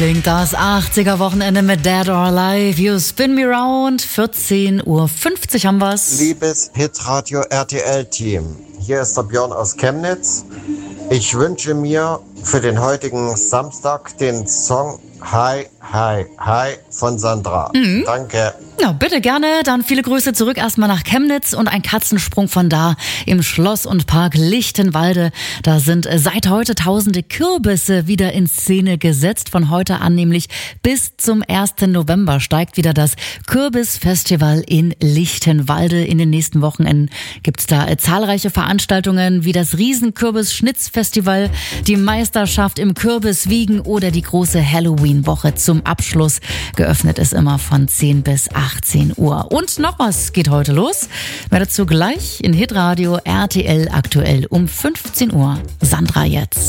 klingt das 80er-Wochenende mit Dead or Alive. You spin me round. 14:50 Uhr haben wir's. Liebes Hitradio RTL-Team, hier ist der Björn aus Chemnitz. Ich wünsche mir für den heutigen Samstag den Song Hi, Hi, Hi von Sandra. Danke. Ja, bitte gerne. Dann viele Grüße zurück erstmal nach Chemnitz und ein Katzensprung von da im Schloss und Park Lichtenwalde. Da sind seit heute tausende Kürbisse wieder in Szene gesetzt. Von heute an nämlich bis zum 1. November steigt wieder das Kürbisfestival in Lichtenwalde. In den nächsten Wochenenden gibt's da zahlreiche Veranstaltungen wie das Riesen-Kürbis-Schnitzfestival, die Meisterschaft im Kürbiswiegen oder die große Halloween-Woche zum Abschluss. Geöffnet ist immer von 10 bis 18 Uhr. Und noch was geht heute los. Mehr dazu gleich in Hitradio RTL aktuell um 15 Uhr. Sandra jetzt.